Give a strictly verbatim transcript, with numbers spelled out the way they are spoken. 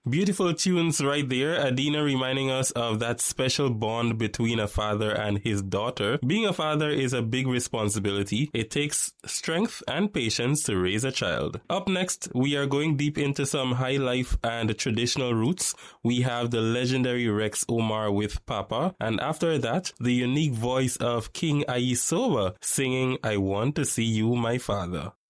Beautiful tunes right there. Adina reminding us of that special bond between a father and his daughter. Being a father is a big responsibility. It takes strength and patience to raise a child. Up next, we are going deep into some high life and traditional roots. We have the legendary Rex Omar with Papa, and after that, the unique voice of King Aisoba singing I Want to See You, My Father.